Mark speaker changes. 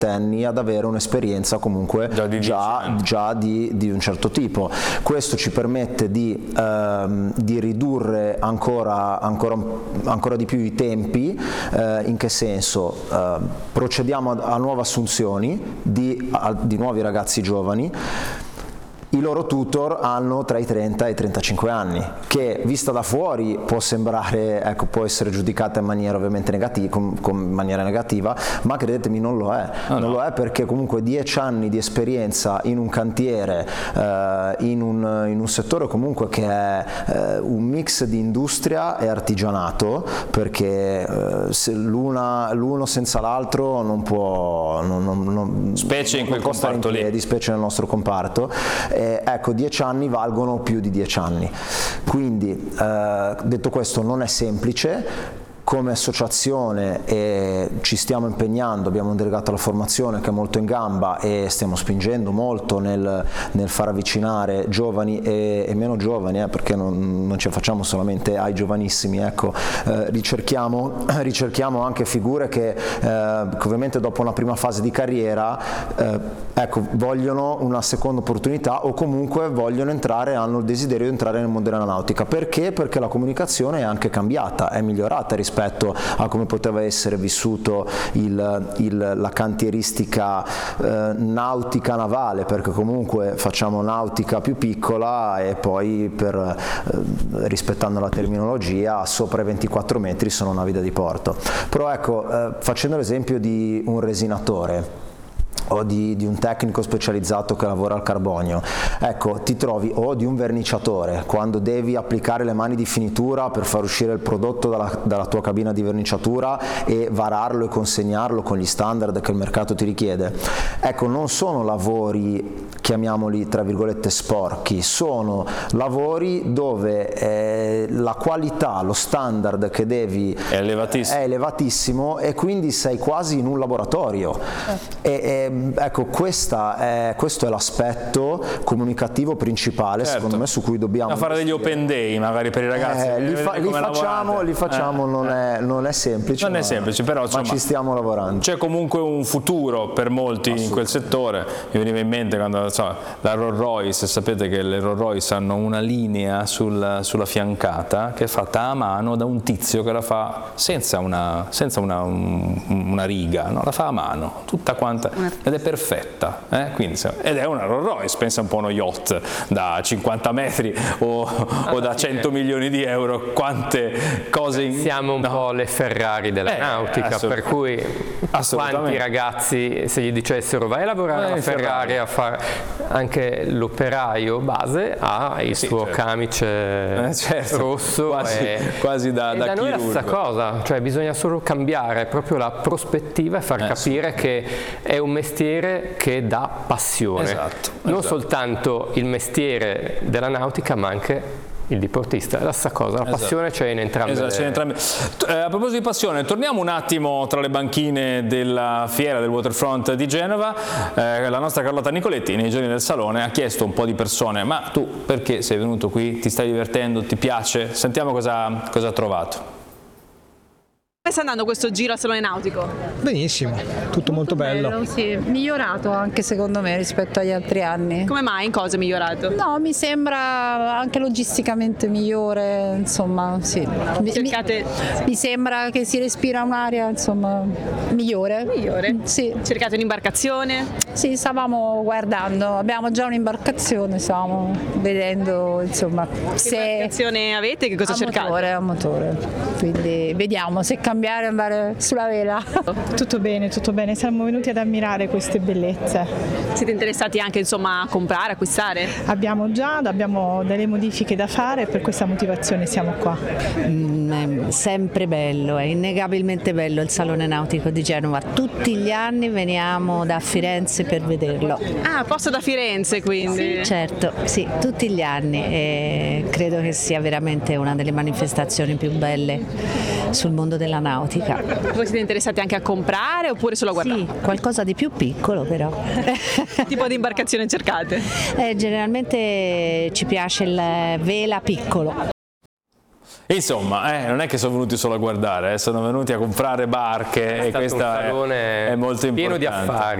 Speaker 1: anni ad avere un'esperienza comunque già di un certo tipo. Questo ci permette di ridurre ancora di più i tempi. In che senso? Procediamo a nuove assunzioni di nuovi ragazzi giovani. I loro tutor hanno tra i 30 e i 35 anni, che vista da fuori può sembrare, può essere giudicata in maniera ovviamente negativa, in maniera negativa, ma credetemi non lo è. Non lo è, perché comunque 10 anni di esperienza in un cantiere, in un settore comunque che è un mix di industria e artigianato, perché l'uno senza l'altro non può,
Speaker 2: specie in quel comparto lì,
Speaker 1: specie nel nostro comparto. 10 anni valgono più di 10 anni. Quindi detto questo, non è semplice. Come associazione ci stiamo impegnando, abbiamo un delegato alla formazione che è molto in gamba e stiamo spingendo molto nel far avvicinare giovani e meno giovani, perché non ci facciamo solamente ai giovanissimi, ricerchiamo anche figure che ovviamente dopo una prima fase di carriera vogliono una seconda opportunità, o comunque hanno il desiderio di entrare nel mondo della nautica. Perché? Perché la comunicazione è anche cambiata, è migliorata rispetto a come poteva essere vissuto la cantieristica nautica navale, perché comunque facciamo nautica più piccola e poi rispettando la terminologia sopra i 24 metri sono navi da diporto. Però facendo l'esempio di un resinatore o di un tecnico specializzato che lavora al carbonio, ti trovi, o di un verniciatore, quando devi applicare le mani di finitura per far uscire il prodotto dalla tua cabina di verniciatura e vararlo e consegnarlo con gli standard che il mercato ti richiede. Non sono lavori, chiamiamoli tra virgolette sporchi, sono lavori dove la qualità, lo standard che devi è elevatissimo e quindi sei quasi in un laboratorio. Questo è l'aspetto comunicativo principale, secondo me, su cui dobbiamo
Speaker 2: fare degli open day magari per i ragazzi.
Speaker 1: Li facciamo, non è semplice.
Speaker 2: Non è semplice, però insomma,
Speaker 1: ma ci stiamo lavorando.
Speaker 2: C'è comunque un futuro per molti in quel settore. Mi veniva in mente quando la Rolls Royce, sapete che le Rolls Royce hanno una linea sulla fiancata che è fatta a mano da un tizio che la fa senza una riga, no? La fa a mano, tutta quanta, ed è perfetta, quindi, ed è una Rolls Royce, pensa un po' a uno yacht da 50 metri o da 100 milioni di euro, quante cose
Speaker 3: siamo un po' le Ferrari della nautica, per cui quanti ragazzi, se gli dicessero vai a lavorare alla Ferrari a fare, anche l'operaio base ha il suo camice rosso,
Speaker 2: quasi da
Speaker 3: noi
Speaker 2: chirurgo.
Speaker 3: è la stessa cosa, cioè bisogna solo cambiare proprio la prospettiva e far capire che è un mestiere che dà passione, non soltanto il mestiere della nautica ma anche il diportista, è la stessa cosa, la passione c'è in entrambe.
Speaker 2: A proposito di passione, torniamo un attimo tra le banchine della fiera del Waterfront di Genova. La nostra Carlotta Nicoletti nei giorni del salone ha chiesto un po' di persone: ma tu perché sei venuto qui? Ti stai divertendo? Ti piace? Sentiamo cosa ha trovato.
Speaker 4: Come sta andando questo giro al Salone Nautico?
Speaker 5: Benissimo, tutto molto bello.
Speaker 6: Sì, migliorato anche secondo me rispetto agli altri anni.
Speaker 4: Come mai? In cosa è migliorato?
Speaker 6: No, mi sembra anche logisticamente migliore, insomma, sì. Mi sembra che si respira un'aria, insomma, migliore.
Speaker 4: Migliore?
Speaker 6: Sì.
Speaker 4: Cercate un'imbarcazione?
Speaker 6: Sì, stavamo guardando, abbiamo già un'imbarcazione, stiamo vedendo, insomma,
Speaker 4: Che imbarcazione avete? Che cosa cercate?
Speaker 6: A motore, quindi vediamo se cambiare e andare sulla vela.
Speaker 7: Tutto bene, siamo venuti ad ammirare queste bellezze.
Speaker 4: Siete interessati anche insomma a comprare, acquistare?
Speaker 7: Abbiamo delle modifiche da fare e per questa motivazione siamo qua.
Speaker 8: È sempre bello, è innegabilmente bello il Salone Nautico di Genova. Tutti gli anni veniamo da Firenze per vederlo.
Speaker 4: Ah, posto da Firenze quindi?
Speaker 8: Sì, certo, sì, tutti gli anni e credo che sia veramente una delle manifestazioni più belle sul mondo della nautica.
Speaker 4: Voi siete interessati anche a comprare oppure solo a guardare?
Speaker 8: Sì, qualcosa di più piccolo però.
Speaker 4: Che tipo di imbarcazione cercate?
Speaker 8: Generalmente ci piace il vela piccolo.
Speaker 2: Insomma, non è che sono venuti solo a guardare, sono venuti a comprare barche, e questo è molto importante.
Speaker 3: Pieno di affari.